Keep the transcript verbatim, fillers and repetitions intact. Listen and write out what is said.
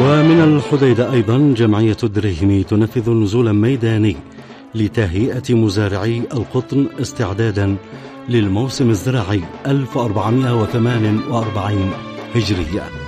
ومن الحديدة أيضا جمعية الدريهمي تنفذ نزولا ميداني لتهيئة مزارعي القطن استعدادا للموسم الزراعي ألف وأربعمائة وثمانية وأربعين هجرية.